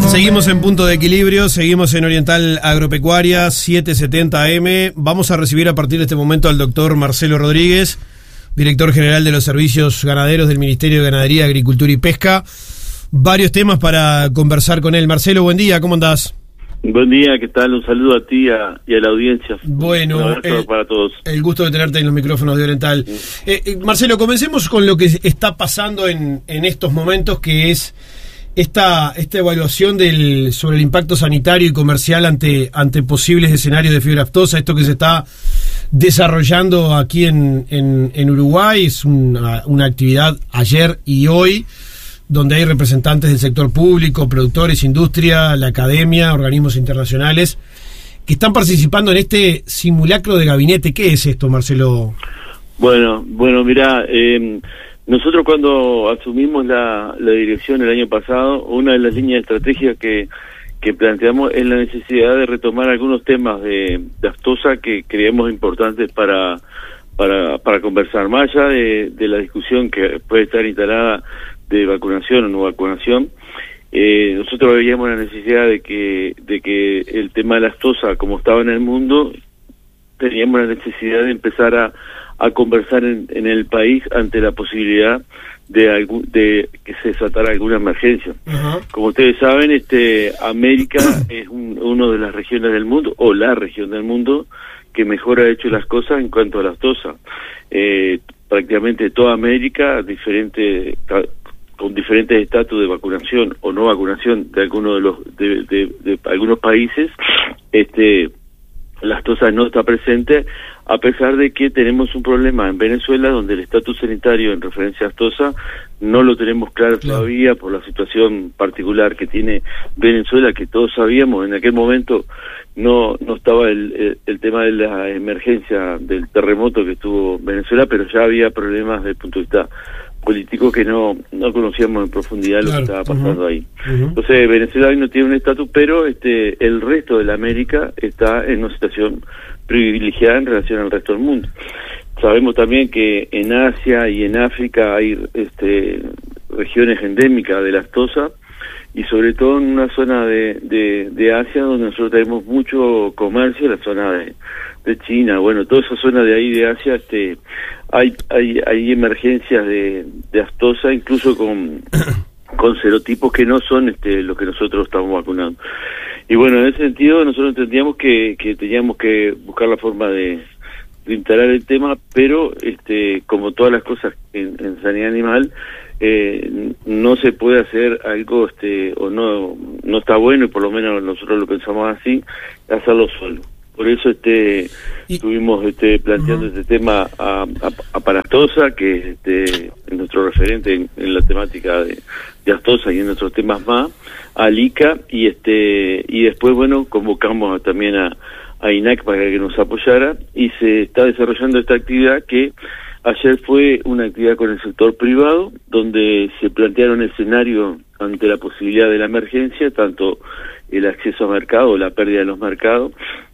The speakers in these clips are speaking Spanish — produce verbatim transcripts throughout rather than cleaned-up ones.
Seguimos en Punto de Equilibrio, seguimos en Oriental Agropecuaria, setecientos setenta A M. Vamos a recibir a partir de este momento al doctor Marcelo Rodríguez, director general de los servicios ganaderos del Ministerio de Ganadería, Agricultura y Pesca. Varios temas para conversar con él. Marcelo, buen día, ¿cómo andás? Buen día, ¿qué tal? Un saludo a ti a, y a la audiencia. Bueno, un abrazo el, para todos. El gusto de tenerte en los micrófonos de Oriental. Sí. Eh, eh, Marcelo, comencemos con lo que está pasando en, en estos momentos, que es esta, esta evaluación del sobre el impacto sanitario y comercial ante, ante posibles escenarios de fiebre aftosa. Esto que se está desarrollando aquí en, en, en Uruguay es una, una actividad ayer y hoy, donde hay representantes del sector público, productores, industria, la academia, organismos internacionales, que están participando en este simulacro de gabinete. ¿Qué es esto, Marcelo? Bueno, bueno, mirá, eh, nosotros cuando asumimos la, la dirección el año pasado, una de las líneas estratégicas que, que planteamos es la necesidad de retomar algunos temas de, de aftosa que creemos importantes para, para, para conversar, más allá de, de la discusión que puede estar instalada de vacunación o no vacunación. Eh, nosotros veíamos la necesidad de que de que el tema de la aftosa, como estaba en el mundo, teníamos la necesidad de empezar a, a conversar en, en el país ante la posibilidad de algún, de que se desatara alguna emergencia. Uh-huh. Como ustedes saben, este América es un, uno de las regiones del mundo, o la región del mundo, que mejor ha hecho las cosas en cuanto a la aftosa. Eh, prácticamente toda América, diferente con diferentes estatus de vacunación o no vacunación de algunos de los de, de, de algunos países, este la aftosa no está presente, a pesar de que tenemos un problema en Venezuela donde el estatus sanitario en referencia a aftosa no lo tenemos claro todavía por la situación particular que tiene Venezuela, que todos sabíamos en aquel momento no no estaba el, el, el tema de la emergencia del terremoto que tuvo Venezuela, pero ya había problemas desde el punto de vista político que no no conocíamos en profundidad lo claro. que estaba pasando uh-huh. ahí. Uh-huh. Entonces Venezuela hoy no tiene un estatus, pero este el resto de la América está en una situación privilegiada en relación al resto del mundo. Sabemos también que en Asia y en África hay este regiones endémicas de la aftosa, y sobre todo en una zona de, de, de Asia donde nosotros tenemos mucho comercio, la zona de, de China, bueno, toda esa zona de ahí de Asia, este hay hay hay emergencias de, de aftosa, incluso con con serotipos que no son este lo que nosotros estamos vacunando. Y bueno, en ese sentido nosotros entendíamos que, que teníamos que buscar la forma de, de instalar el tema, pero este como todas las cosas en, en sanidad animal, eh, no se puede hacer algo este o no no está bueno, y por lo menos nosotros lo pensamos así, hacerlo solo. Por eso este y, estuvimos este planteando uh-huh. este tema a, a, a Parastosa, que es este nuestro referente en, en la temática de, de aftosa y en otros temas más, a LICA, y este y después bueno convocamos también a, a I N A C para que nos apoyara, y se está desarrollando esta actividad que ayer fue una actividad con el sector privado, donde se plantearon escenarios ante la posibilidad de la emergencia, tanto el acceso a mercado, la pérdida de los mercados,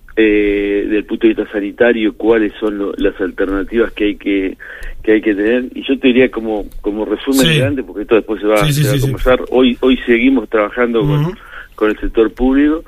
eh, del punto de vista sanitario, cuáles son lo, las alternativas que hay que que hay que tener. Y yo te diría como como resumen sí. grande, porque esto después se va, sí, sí, se va sí, a conversar. Sí. Hoy hoy seguimos trabajando uh-huh. con, con el sector público.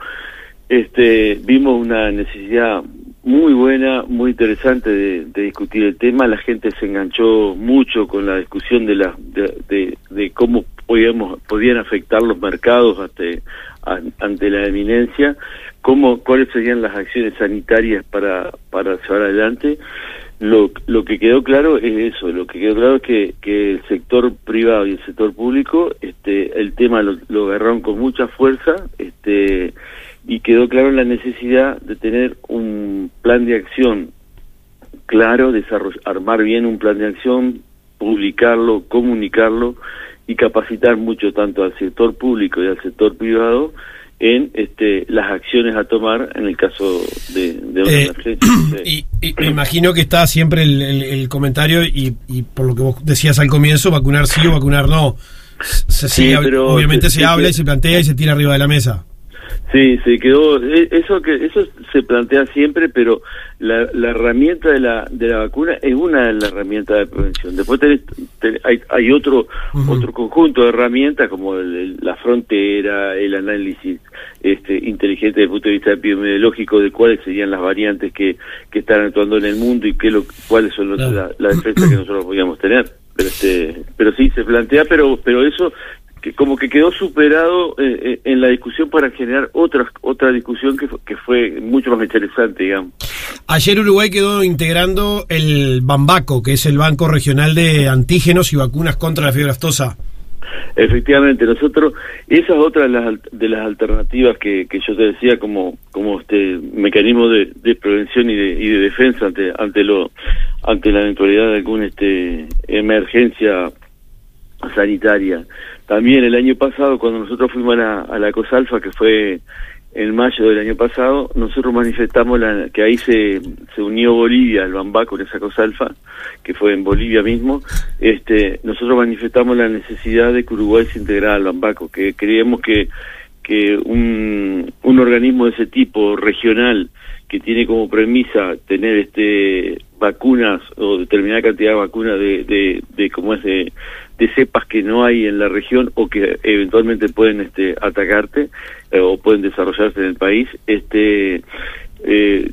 Este vimos una necesidad muy buena, muy interesante de, de discutir el tema. La gente se enganchó mucho con la discusión de la de, de, de cómo podíamos podían afectar los mercados ante a, ante la eminencia, cómo cuáles serían las acciones sanitarias para para llevar adelante. Lo lo que quedó claro es eso, lo que quedó claro es que que el sector privado y el sector público este el tema lo, lo agarraron con mucha fuerza, este y quedó claro la necesidad de tener un plan de acción claro, desarrollar, armar bien un plan de acción, publicarlo, comunicarlo y capacitar mucho tanto al sector público y al sector privado en este las acciones a tomar en el caso de, de una eh, emergencia. Y, y me imagino que está siempre el, el, el comentario, y, y por lo que vos decías al comienzo, vacunar sí o vacunar no. Se, sí, se, pero obviamente se, se habla se, y se plantea y se tira arriba de la mesa. Sí, se quedó, eso que eso se plantea siempre, pero la, la herramienta de la de la vacuna es una de las herramientas de prevención. Después tenés, tenés, hay, hay otro uh-huh. otro conjunto de herramientas como el, el, la frontera, el análisis este inteligente desde el punto de vista epidemiológico de cuáles serían las variantes que, que están actuando en el mundo y qué lo, cuáles son los, la, la defensa que nosotros podíamos tener. Pero este, pero sí se plantea, pero pero eso que como que quedó superado eh, en la discusión para generar otra otra discusión que, que fue mucho más interesante, digamos. Ayer Uruguay quedó integrando el Bambaco, que es el Banco Regional de Antígenos y Vacunas contra la Fiebre Aftosa. Efectivamente, nosotros, esa es otra de las, de las alternativas que, que yo te decía como como este mecanismo de, de prevención y de, y de defensa ante ante lo ante la eventualidad de alguna este emergencia sanitaria. También el año pasado, cuando nosotros fuimos a la, a la COSALFA, que fue en mayo del año pasado, nosotros manifestamos la, que ahí se, se unió Bolivia al Bambaco en esa COSALFA, que fue en Bolivia mismo. Este, nosotros manifestamos la necesidad de que Uruguay se integrara al Bambaco, que creíamos que que un, un organismo de ese tipo regional que tiene como premisa tener este vacunas o determinada cantidad de vacunas de de, de como es de, de cepas que no hay en la región o que eventualmente pueden este atacarte eh, o pueden desarrollarse en el país, este eh,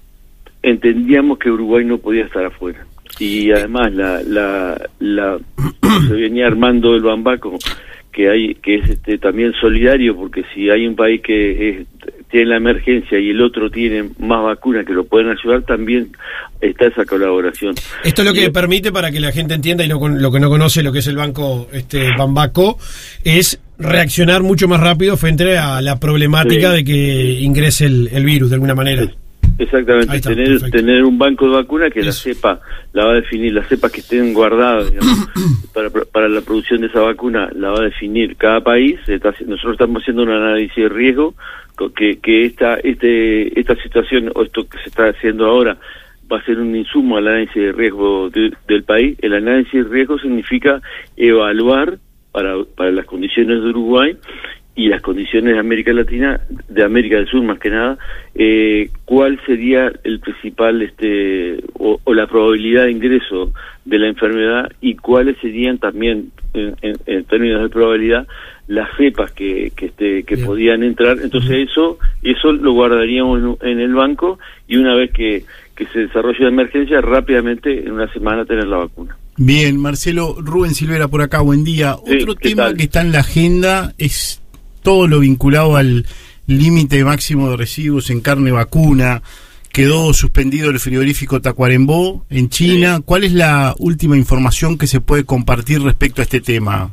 entendíamos que Uruguay no podía estar afuera. Y además la la la se venía armando el Bambaco, que hay que es este también solidario, porque si hay un país que es, tiene la emergencia y el otro tiene más vacunas que lo pueden ayudar, también está esa colaboración. Esto es lo que y, permite, para que la gente entienda y no con, lo que no conoce lo que es el banco este Bambaco, es reaccionar mucho más rápido frente a la problemática sí. de que ingrese el, el virus de alguna manera. Sí. Exactamente, está, tener perfecto. tener un banco de vacunas que Eso. la cepa la va a definir, las cepas que estén guardadas, digamos, para para la producción de esa vacuna la va a definir cada país. Está, nosotros estamos haciendo un análisis de riesgo que que esta este esta situación o esto que se está haciendo ahora va a ser un insumo al análisis de riesgo de, del país. El análisis de riesgo significa evaluar para para las condiciones de Uruguay y las condiciones de América Latina, de América del Sur más que nada, eh, cuál sería el principal este o, o la probabilidad de ingreso de la enfermedad y cuáles serían también en, en, en términos de probabilidad las cepas que que este que Bien. podían entrar. Entonces eso eso lo guardaríamos en, en el banco y una vez que que se desarrolle la emergencia, rápidamente en una semana tener la vacuna. Bien, Marcelo, Rubén Silvera por acá, buen día. Sí, Otro tema tal? que está en la agenda es todo lo vinculado al límite máximo de residuos en carne vacuna. Quedó suspendido el frigorífico Tacuarembó en China. Sí. ¿Cuál es la última información que se puede compartir respecto a este tema?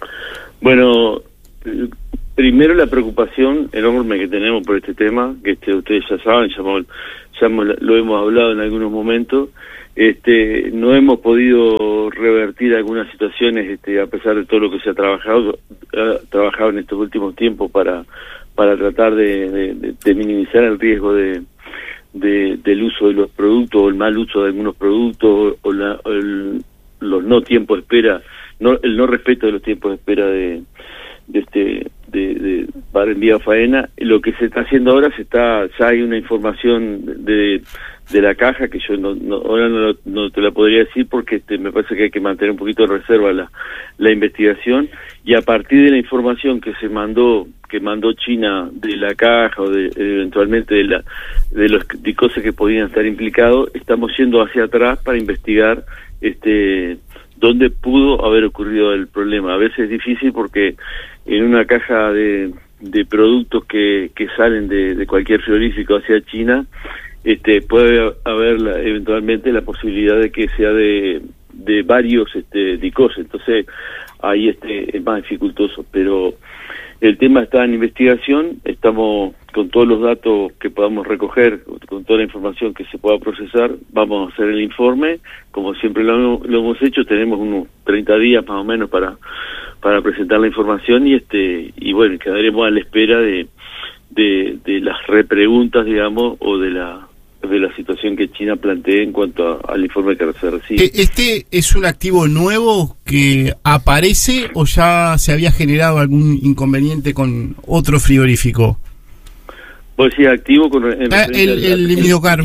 Bueno, primero la preocupación enorme que tenemos por este tema, que este, ustedes ya saben, ya, hemos, ya hemos, lo hemos hablado en algunos momentos. Este, no hemos podido revertir algunas situaciones, este, a pesar de todo lo que se ha trabajado, ha trabajado en estos últimos tiempos para para tratar de, de, de minimizar el riesgo de, de del uso de los productos o el mal uso de algunos productos o, la, o el, los no tiempos de espera, no el no respeto de los tiempos de espera de de este de, de para envío a faena. Lo que se está haciendo ahora se está ya hay una información de de la caja que yo no, no ahora no, no te la podría decir porque este, me parece que hay que mantener un poquito de reserva la la investigación, y a partir de la información que se mandó que mandó China de la caja o de eventualmente de la de los de cosas que podían estar implicados, estamos yendo hacia atrás para investigar este dónde pudo haber ocurrido el problema. A veces es difícil porque en una caja de de productos que que salen de, de cualquier frigorífico hacia China, este puede haber la, eventualmente la posibilidad de que sea de de varios este dicos, entonces ahí este es más dificultoso, pero el tema está en investigación. Estamos con todos los datos que podamos recoger, con toda la información que se pueda procesar, vamos a hacer el informe, como siempre lo, lo hemos hecho. Tenemos unos treinta días más o menos para para presentar la información y este y bueno, quedaremos a la espera de de, de las repreguntas, digamos, o de la de la situación que China plantee en cuanto a, al informe que se recibe. ¿Este es un activo nuevo que aparece o ya se había generado algún inconveniente con otro frigorífico? Vos decís activo con en ah, el, el, el Limidocar.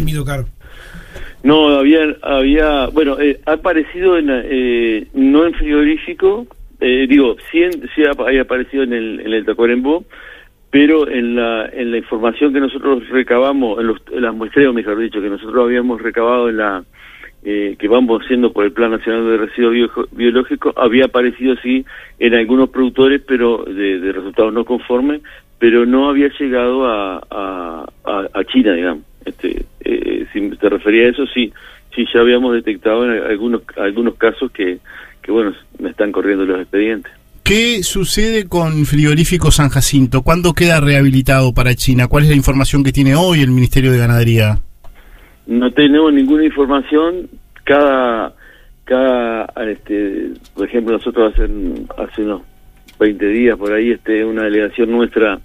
No, había, había bueno, eh, ha aparecido en, eh, no en frigorífico, eh, digo, sí, en, sí había aparecido en el, en el Tacuarembó, pero en la en la información que nosotros recabamos, en, los, en las muestreos, mejor dicho, que nosotros habíamos recabado en la eh, que vamos haciendo por el Plan Nacional de Residuos Bio, Biológicos, había aparecido sí en algunos productores, pero de, de resultados no conformes, pero no había llegado a, a, a, a China, digamos. Este, eh, si te refería a eso, sí, sí ya habíamos detectado en algunos algunos casos que, que bueno, me están corriendo los expedientes. ¿Qué sucede con Frigorífico San Jacinto? ¿Cuándo queda rehabilitado para China? ¿Cuál es la información que tiene hoy el Ministerio de Ganadería? No tenemos ninguna información. Cada, cada este, por ejemplo, nosotros hace, hace unos veinte días por ahí, este, una delegación nuestra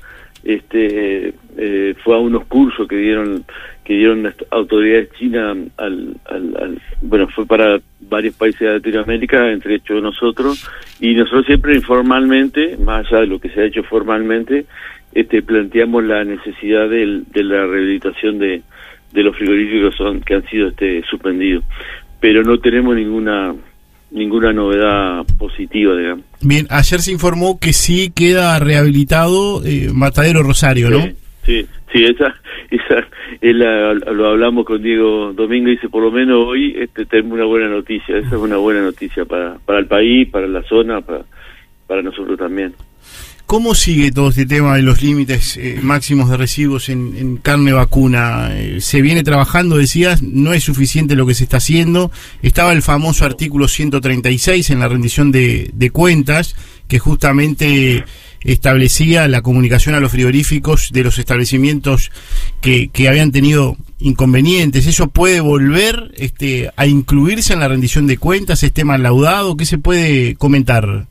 este eh, fue a unos cursos que dieron que dieron las autoridades chinas al, al, al bueno fue para varios países de Latinoamérica, entre ellos nosotros, y nosotros siempre informalmente, más allá de lo que se ha hecho formalmente, este planteamos la necesidad de, de la rehabilitación de, de los frigoríficos son, que han sido este suspendidos, pero no tenemos ninguna ninguna novedad positiva, digamos. Bien, ayer se informó que sí queda rehabilitado eh, Matadero Rosario, ¿no? Sí, sí, sí, esa, esa es la, lo hablamos con Diego Domingo y dice, por lo menos hoy este tenemos una buena noticia, esa es una buena noticia para para el país, para la zona, para, para nosotros también. ¿Cómo sigue todo este tema de los límites eh, máximos de residuos en, en carne vacuna? Eh, ¿Se viene trabajando, decías? ¿No es suficiente lo que se está haciendo? Estaba el famoso artículo ciento treinta y seis en la rendición de, de cuentas, que justamente establecía la comunicación a los frigoríficos de los establecimientos que, que habían tenido inconvenientes. ¿Eso puede volver este, a incluirse en la rendición de cuentas? ¿Es tema laudado? ¿Qué se puede comentar?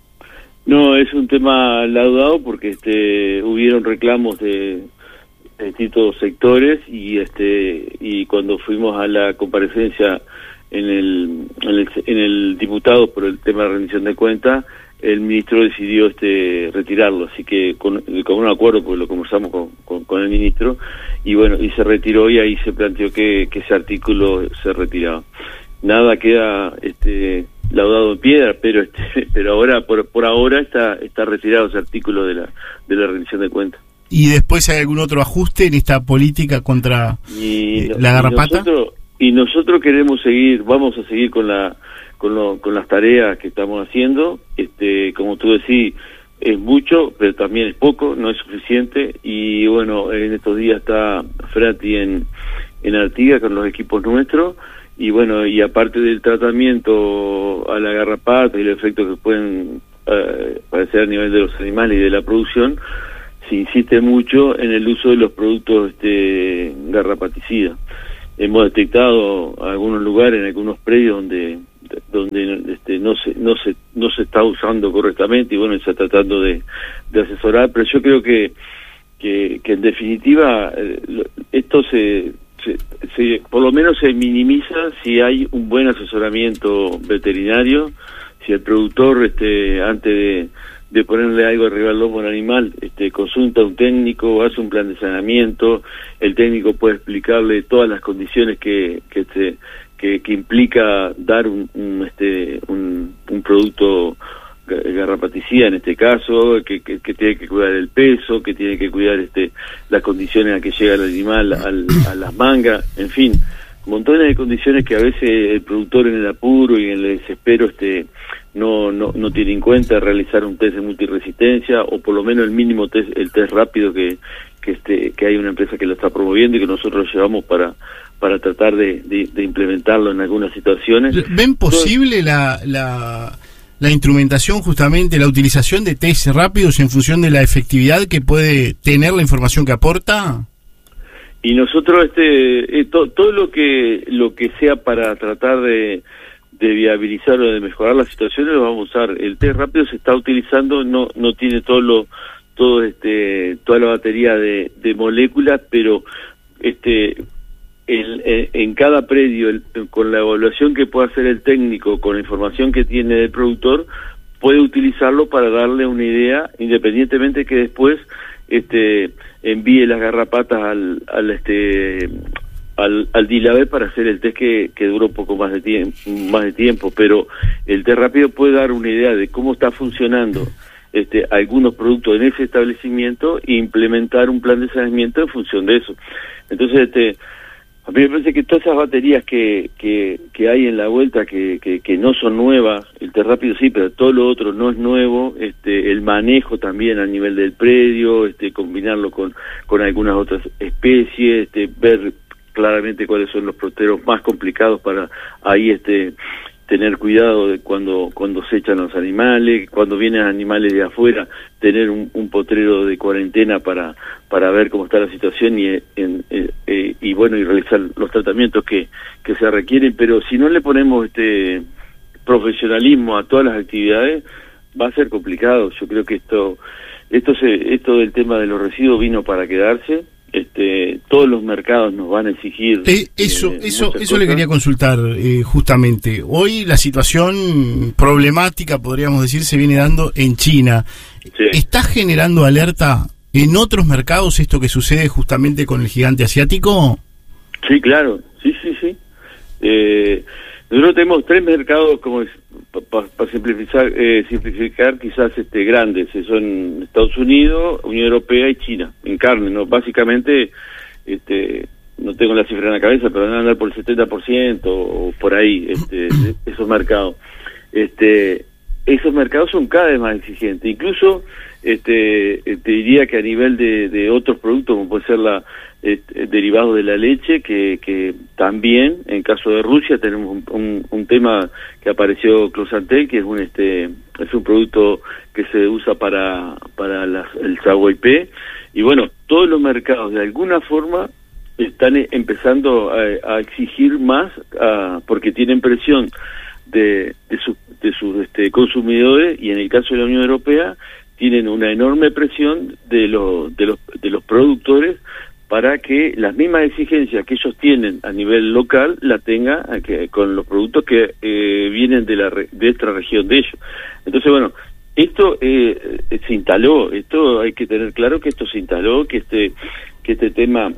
No, es un tema laudado porque este hubieron reclamos de, de distintos sectores y este y cuando fuimos a la comparecencia en el, en el en el diputado por el tema de rendición de cuentas, el ministro decidió este retirarlo, así que con, con un acuerdo, porque lo conversamos con, con, con el ministro, y bueno, y se retiró y ahí se planteó que, que ese artículo se retiraba. Nada queda este laudado en piedra, pero este, pero ahora por por ahora está está retirado ese artículo de la de la rendición de cuentas. ¿Y después hay algún otro ajuste en esta política contra y, eh, la garrapata? Y nosotros, y nosotros queremos seguir, vamos a seguir con la con lo, con las tareas que estamos haciendo. Este, como tú decís, es mucho, pero también es poco, no es suficiente. Y bueno, en estos días está Frati en en Artigas con los equipos nuestros. Y bueno, y aparte del tratamiento a la garrapata y el efecto que pueden eh, padecer a nivel de los animales y de la producción, se insiste mucho en el uso de los productos este, garrapaticidas. Hemos detectado algunos lugares, en algunos predios donde donde este, no se no se no se está usando correctamente y bueno, se está tratando de, de asesorar, pero yo creo que que, que en definitiva eh, esto se Se, se, por lo menos se minimiza si hay un buen asesoramiento veterinario, si el productor este antes de, de ponerle algo arriba al lomo al animal este consulta a un técnico, hace un plan de saneamiento, el técnico puede explicarle todas las condiciones que que este, que, que implica dar un, un este un, un producto garrapaticida en este caso, que, que, que tiene que cuidar el peso, que tiene que cuidar este las condiciones a que llega el animal al, a las mangas, en fin, montones de condiciones que a veces el productor en el apuro y en el desespero este no no no tiene en cuenta realizar un test de multiresistencia o por lo menos el mínimo test, el test rápido que que este que hay una empresa que lo está promoviendo y que nosotros lo llevamos para para tratar de, de, de implementarlo en algunas situaciones. ¿Ven posible la la la instrumentación, justamente la utilización de test rápidos en función de la efectividad que puede tener la información que aporta? Y nosotros este eh, to, todo lo que lo que sea para tratar de, de viabilizar o de mejorar las situaciones lo vamos a usar. El test rápido se está utilizando, no no tiene todo lo todo este toda la batería de, de moléculas, pero este El, eh, en cada predio, el, con la evaluación que pueda hacer el técnico, con la información que tiene del productor, puede utilizarlo para darle una idea, independientemente que después este envíe las garrapatas al, al este al, al Dilave para hacer el test que, que dura un poco más de tiempo, más de tiempo, pero el test rápido puede dar una idea de cómo está funcionando este algunos productos en ese establecimiento e implementar un plan de saneamiento en función de eso. Entonces, este a mí me parece que todas esas baterías que que, que hay en la vuelta, que, que, que no son nuevas, el test rápido sí, pero todo lo otro no es nuevo, este el manejo también a nivel del predio, este combinarlo con, con algunas otras especies, este ver claramente cuáles son los proteros más complicados para ahí este tener cuidado de cuando cuando se echan los animales, cuando vienen animales de afuera, tener un, un potrero de cuarentena para para ver cómo está la situación y en, en, eh, y bueno y realizar los tratamientos que que se requieren, pero si no le ponemos este profesionalismo a todas las actividades va a ser complicado. Yo creo que esto esto se esto del tema de los residuos vino para quedarse. Este, todos los mercados nos van a exigir eh, eso eh, eso eso cosas. Le quería consultar eh, justamente. Hoy la situación problemática, podríamos decir, se viene dando en China. Sí. ¿Está generando alerta en otros mercados esto que sucede justamente con el gigante asiático? Sí, claro, sí, sí, sí. Eh, nosotros tenemos tres mercados, como para pa, pa simplificar, eh, simplificar quizás este grandes, son Estados Unidos, Unión Europea y China, en carne, ¿no? Básicamente, este, no tengo la cifra en la cabeza, pero van a andar por el setenta por ciento o por ahí, este, esos mercados. Este, esos mercados son cada vez más exigentes, incluso este, te diría que a nivel de, de otros productos, como puede ser la Este, derivados de la leche, que, que también en caso de Rusia tenemos un, un, un tema que apareció Closantel, que es un este es un producto que se usa para para las, el saguaypé, y bueno, todos los mercados de alguna forma están empezando a, a exigir más, a, porque tienen presión de, de sus de sus este, consumidores, y en el caso de la Unión Europea tienen una enorme presión de los de los de los productores para que las mismas exigencias que ellos tienen a nivel local la tenga que, con los productos que eh, vienen de la de esta región de ellos. Entonces, bueno, esto eh, se instaló, esto hay que tener claro que esto se instaló, que este que este tema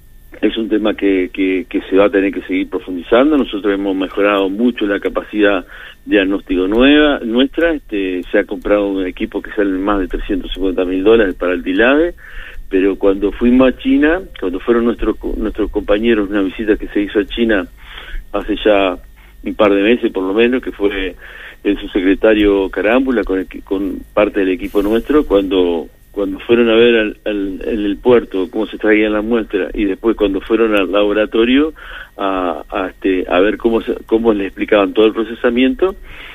es un tema que, que, que se va a tener que seguir profundizando. Nosotros hemos mejorado mucho la capacidad de diagnóstico nueva nuestra, este se ha comprado un equipo que sale más de trescientos cincuenta mil dólares para el Dilave, pero cuando fuimos a China, cuando fueron nuestros nuestros compañeros, una visita que se hizo a China hace ya un par de meses por lo menos, que fue el subsecretario Carámbula con, el, con parte del equipo nuestro, cuando cuando fueron a ver al, al, en el puerto cómo se traían las muestras, y después cuando fueron al laboratorio a, a, este, a ver cómo se, cómo les explicaban todo el procesamiento,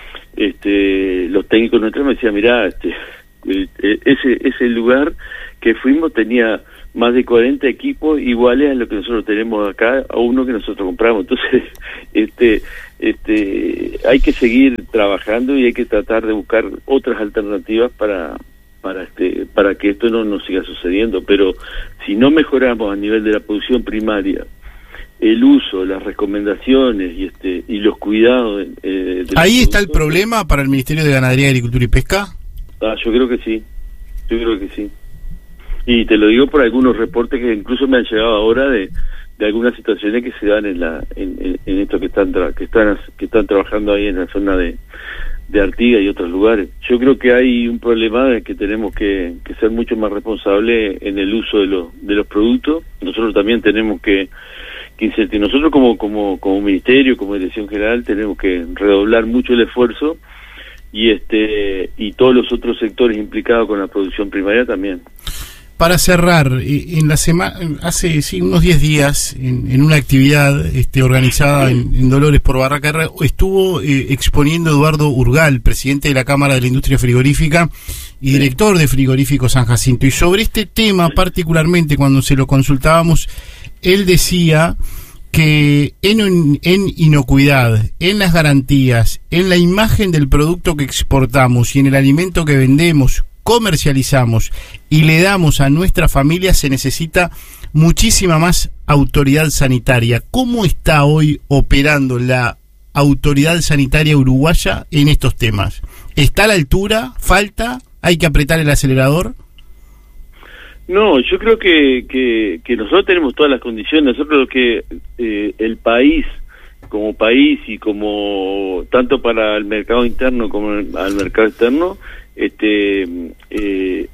este los técnicos nuestros me decían, mirá, este, ese ese lugar que fuimos tenía más de cuarenta equipos iguales a lo que nosotros tenemos acá, a uno que nosotros compramos. Entonces, este este hay que seguir trabajando y hay que tratar de buscar otras alternativas para para este para que esto no nos siga sucediendo. Pero si no mejoramos a nivel de la producción primaria el uso, las recomendaciones y este y los cuidados eh, de ahí está el problema para el Ministerio de Ganadería, Agricultura y Pesca. Ah, yo creo que sí, yo creo que sí. Y te lo digo por algunos reportes que incluso me han llegado ahora de, de algunas situaciones que se dan en la en, en, en esto que están tra que están que están trabajando ahí en la zona de, de Artigas y otros lugares. Yo creo que hay un problema de que tenemos que, que ser mucho más responsables en el uso de los de los productos. Nosotros también tenemos que que insertar, nosotros como como como ministerio, como dirección general, tenemos que redoblar mucho el esfuerzo, y este y todos los otros sectores implicados con la producción primaria también. Para cerrar, en la semana, hace sí, unos diez días, en, en una actividad este, organizada en, en Dolores por Barraca, estuvo eh, exponiendo Eduardo Urgal, presidente de la Cámara de la Industria Frigorífica y director de Frigorífico San Jacinto. Y sobre este tema, particularmente cuando se lo consultábamos, él decía que en, en inocuidad, en las garantías, en la imagen del producto que exportamos y en el alimento que vendemos, comercializamos y le damos a nuestra familia, se necesita muchísima más autoridad sanitaria. ¿Cómo está hoy operando la autoridad sanitaria uruguaya en estos temas? ¿Está a la altura? ¿Falta? ¿Hay que apretar el acelerador? No, yo creo que, que, que nosotros tenemos todas las condiciones. Nosotros lo que eh, el país, como país y como tanto para el mercado interno como el, al mercado externo, este eh,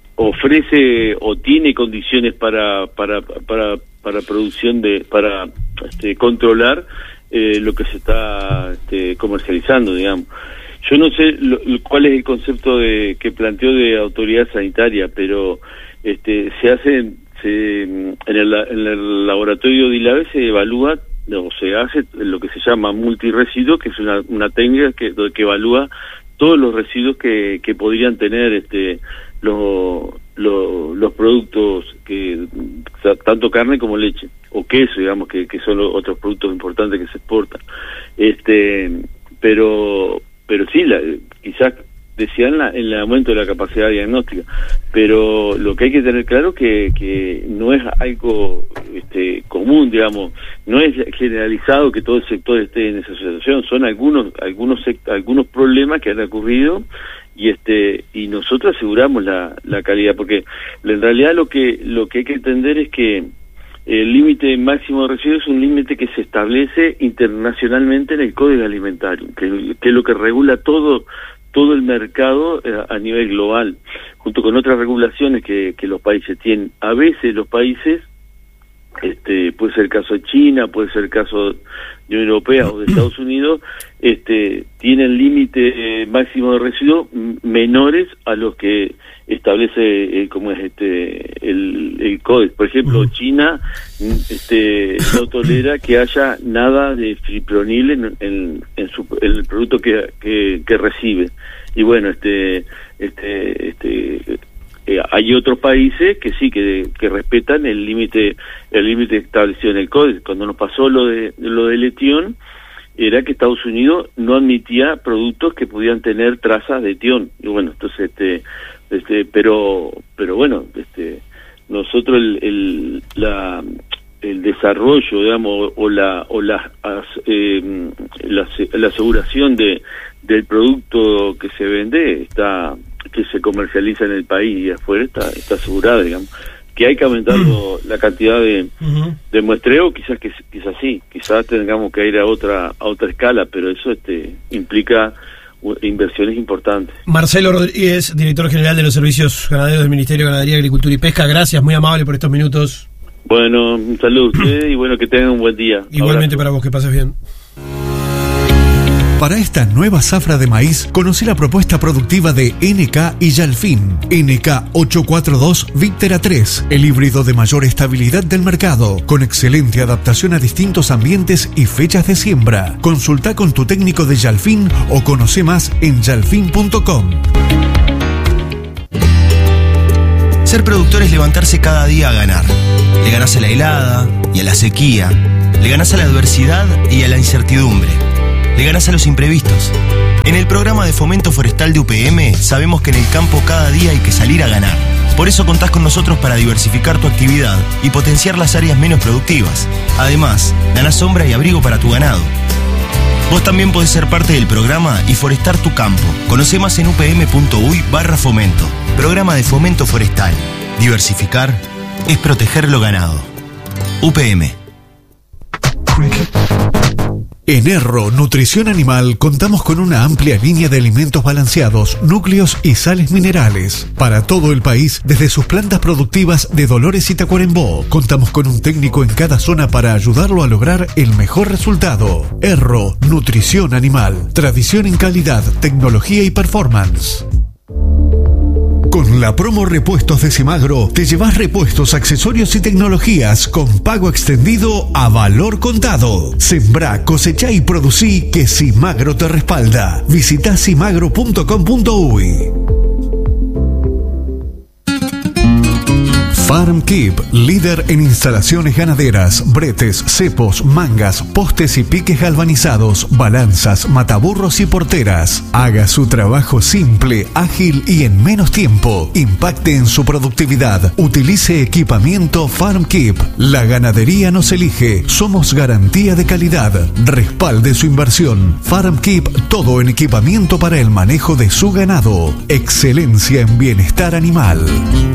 ofrece o tiene condiciones para para para para producción de para este, controlar eh, lo que se está este, comercializando, digamos. Yo no sé lo, cuál es el concepto de que planteó de autoridad sanitaria, pero este se hace se, en, el, en el laboratorio de ILAVE se evalúa o se hace lo que se llama multiresiduo, que es una, una técnica que, que evalúa todos los residuos que, que podrían tener este los lo, los productos que tanto carne como leche o queso, digamos, que, que son los otros productos importantes que se exportan. Este, pero pero sí, la, quizás decían la, en el aumento de la capacidad diagnóstica, pero lo que hay que tener claro que que no es algo este común, digamos, no es generalizado que todo el sector esté en esa situación, son algunos algunos algunos problemas que han ocurrido y este y nosotros aseguramos la la calidad, porque en realidad lo que lo que hay que entender es que el límite máximo de residuos es un límite que se establece internacionalmente en el Código Alimentario, que, que es lo que regula todo todo el mercado eh, a nivel global, junto con otras regulaciones que, que los países tienen. A veces los países, este puede ser el caso de China, puede ser el caso de Unión Europea o de Estados Unidos, este tienen límite eh, máximo de residuos menores a los que establece eh, como es este el, el código. Por ejemplo, China este no tolera que haya nada de fipronil en, en, en, su, en el producto que, que, que recibe. Y bueno, este este este eh, hay otros países que sí que, que respetan el límite el límite establecido en el código. Cuando nos pasó lo de lo de etión, era que Estados Unidos no admitía productos que pudieran tener trazas de etión. Y bueno, entonces este este pero pero bueno, este nosotros el, el la el desarrollo, digamos, o la o la eh, la, la aseguración de del producto que se vende está que se comercializa en el país y afuera está está asegurada, digamos. Que hay que aumentar lo, la cantidad de, uh-huh. de muestreo, quizás que quizás sí, quizás tengamos que ir a otra a otra escala, pero eso este implica inversiones importantes. Marcelo Rodríguez, director general de los servicios ganaderos del Ministerio de Ganadería, Agricultura y Pesca, gracias, muy amable por estos minutos. Bueno, un saludo a ustedes y bueno, que tengan un buen día. Igualmente. Abrazo. Para vos, que pases bien. Para esta nueva zafra de maíz, conocí la propuesta productiva de N K y Yalfin. N K ochocientos cuarenta y dos Victera tres, el híbrido de mayor estabilidad del mercado, con excelente adaptación a distintos ambientes y fechas de siembra. Consulta con tu técnico de Yalfin o conoce más en yalfin punto com. Ser productor es levantarse cada día a ganar. Le ganás a la helada y a la sequía. Le ganás a la adversidad y a la incertidumbre. Le ganás a los imprevistos. En el programa de fomento forestal de U P M sabemos que en el campo cada día hay que salir a ganar. Por eso contás con nosotros para diversificar tu actividad y potenciar las áreas menos productivas. Además, ganás sombra y abrigo para tu ganado. Vos también podés ser parte del programa y forestar tu campo. Conocé más en upm.uy barra fomento. Programa de fomento forestal. Diversificar es proteger lo ganado. U P M. En Erro Nutrición Animal contamos con una amplia línea de alimentos balanceados, núcleos y sales minerales. Para todo el país, desde sus plantas productivas de Dolores y Tacuarembó, contamos con un técnico en cada zona para ayudarlo a lograr el mejor resultado. Erro Nutrición Animal. Tradición en calidad, tecnología y performance. Con la promo Repuestos de Simagro, te llevas repuestos, accesorios y tecnologías con pago extendido a valor contado. Sembrá, cosechá y producí, que Simagro te respalda. Visita simagro punto com punto uy. FarmKeep, líder en instalaciones ganaderas, bretes, cepos, mangas, postes y piques galvanizados, balanzas, mataburros y porteras. Haga su trabajo simple, ágil y en menos tiempo. Impacte en su productividad. Utilice equipamiento FarmKeep. La ganadería nos elige. Somos garantía de calidad. Respalde su inversión. FarmKeep, todo en equipamiento para el manejo de su ganado. Excelencia en bienestar animal.